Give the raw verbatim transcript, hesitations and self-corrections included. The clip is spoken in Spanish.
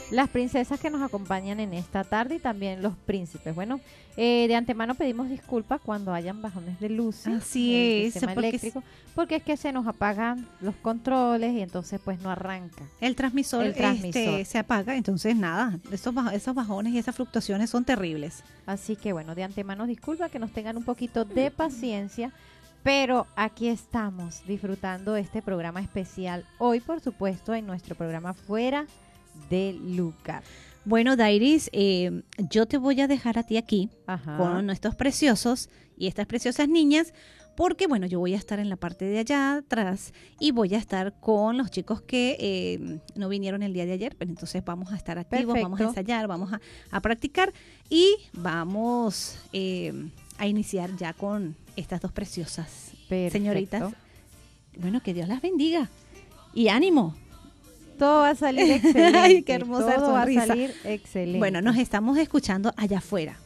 las princesas que nos acompañan en esta tarde y también los príncipes. Bueno, eh, de antemano pedimos disculpas cuando hayan bajones de luces Así en el es, sistema porque eléctrico, porque es que se nos apagan los controles y entonces pues no arranca. El transmisor, El transmisor. Este, se apaga, entonces nada, esos, baj- esos bajones y esas fluctuaciones son terribles. Así que bueno, de antemano disculpa que nos tengan un poquito de paciencia, pero aquí estamos disfrutando este programa especial. Hoy, por supuesto, en nuestro programa Fuera de Lugar. Bueno, Dairis, eh, yo te voy a dejar a ti aquí Ajá. con estos preciosos y estas preciosas niñas, porque bueno, yo voy a estar en la parte de allá atrás y voy a estar con los chicos que eh, no vinieron el día de ayer, pero entonces vamos a estar activos, Perfecto. vamos a ensayar, vamos a, a practicar y vamos eh, a iniciar ya con estas dos preciosas Perfecto. señoritas. Bueno, que Dios las bendiga y ánimo. Todo va a salir excelente. Ay, qué hermosa Todo sonrisa. va a salir excelente. Bueno, nos estamos escuchando allá afuera.